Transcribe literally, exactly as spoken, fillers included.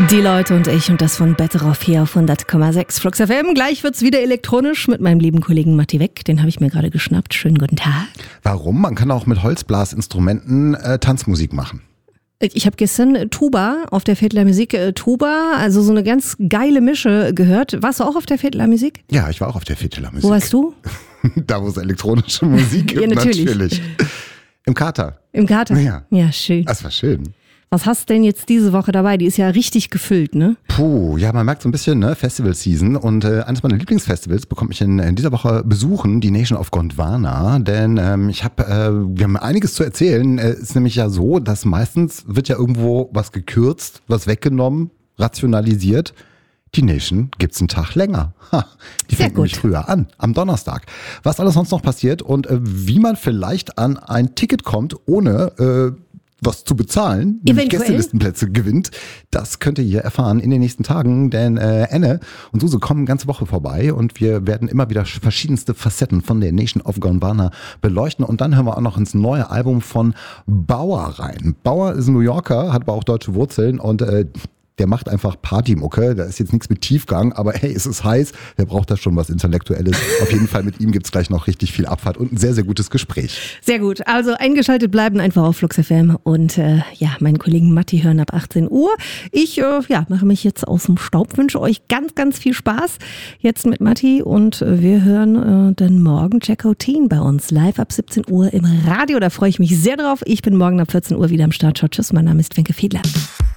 Die Leute und ich und das von Better Off hier auf hundert Komma sechs Flux F M. Gleich wird's wieder elektronisch mit meinem lieben Kollegen Matti Weck. Den habe ich mir gerade geschnappt. Schönen guten Tag. Warum? Man kann auch mit Holzblasinstrumenten äh, Tanzmusik machen. Ich habe gestern Tuba auf der Veedler Musik, äh, Tuba, also so eine ganz geile Mische gehört. Warst du auch auf der Veedler Musik? Ja, ich war auch auf der Veedler Musik. Wo warst du? Da, wo es elektronische Musik gibt, ja, natürlich. natürlich. Im Kater. Im Kater? Ja. Ja, schön. Das war schön. Was hast du denn jetzt diese Woche dabei? Die ist ja richtig gefüllt, ne? Puh, ja, man merkt so ein bisschen, ne, Festival-Season. Und äh, eines meiner Lieblingsfestivals bekomme ich in, in dieser Woche besuchen, die Nation of Gondwana. Denn ähm, ich habe, äh, wir haben einiges zu erzählen. Es äh, ist nämlich ja so, dass meistens wird ja irgendwo was gekürzt, was weggenommen, rationalisiert. Die Nation gibt's einen Tag länger. Ha, die Sehr fängt nämlich früher an, am Donnerstag. Was alles sonst noch passiert und äh, wie man vielleicht an ein Ticket kommt, ohne... Äh, was zu bezahlen, nämlich Gästelistenplätze gewinnt. Das könnt ihr hier erfahren in den nächsten Tagen, denn äh, Anne und Suse kommen eine ganze Woche vorbei und wir werden immer wieder verschiedenste Facetten von der Nation of Gondwana beleuchten und dann hören wir auch noch ins neue Album von Bauer rein. Bauer ist ein New Yorker, hat aber auch deutsche Wurzeln und äh, der macht einfach Partymucke. Da ist jetzt nichts mit Tiefgang, aber hey, es ist heiß. Wer braucht da schon was Intellektuelles? Auf jeden Fall mit ihm gibt's gleich noch richtig viel Abfahrt und ein sehr, sehr gutes Gespräch. Sehr gut. Also eingeschaltet bleiben einfach auf Flux F M und äh, ja, meinen Kollegen Matti hören ab achtzehn Uhr. Ich äh, ja, mache mich jetzt aus dem Staub, wünsche euch ganz, ganz viel Spaß jetzt mit Matti und äh, wir hören äh, dann morgen Jacko Teen bei uns live ab siebzehn Uhr im Radio. Da freue ich mich sehr drauf. Ich bin morgen ab vierzehn Uhr wieder am Start. Ciao, tschüss. Mein Name ist Wenke Fiedler.